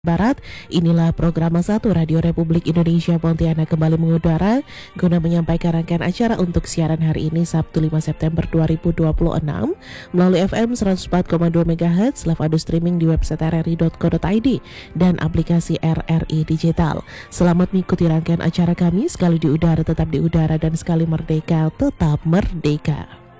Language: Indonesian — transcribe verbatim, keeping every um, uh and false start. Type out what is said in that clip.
Barat. Inilah program satu Radio Republik Indonesia Pontianak kembali mengudara guna menyampaikan rangkaian acara untuk siaran hari ini Sabtu lima September dua ribu dua puluh enam melalui F M seratus empat koma dua MHz, live audio streaming di website r r i dot co dot i d dan aplikasi R R I Digital. Selamat mengikuti rangkaian acara kami, sekali di udara tetap di udara dan sekali merdeka tetap merdeka.